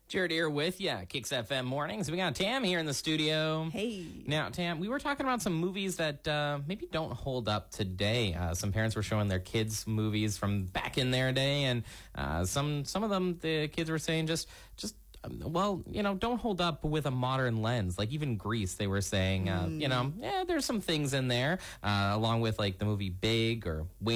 Jared here with ya, Kicks FM Mornings. We got Tam here in the studio. Hey. Now, Tam, we were talking about some movies that maybe don't hold up today. Some parents were showing their kids movies from back in their day, and some of them, the kids were saying don't hold up with a modern lens. Like even Grease, they were saying, there's some things in there, along with like the movie Big or Wayne